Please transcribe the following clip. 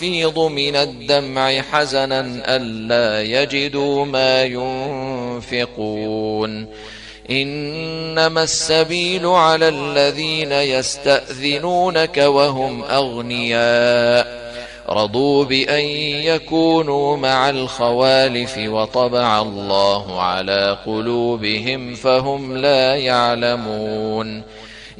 يفيض من الدمع حزنا ألا يجدوا ما ينفقون. إنما السبيل على الذين يستأذنونك وهم أغنياء رضوا بأن يكونوا مع الخوالف وطبع الله على قلوبهم فهم لا يعلمون.